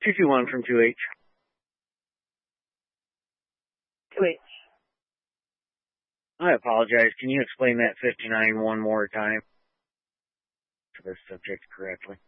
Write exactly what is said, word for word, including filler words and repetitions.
two two one from two H. two H. I apologize. Can you explain that fifty-nine one more time? To this subject correctly.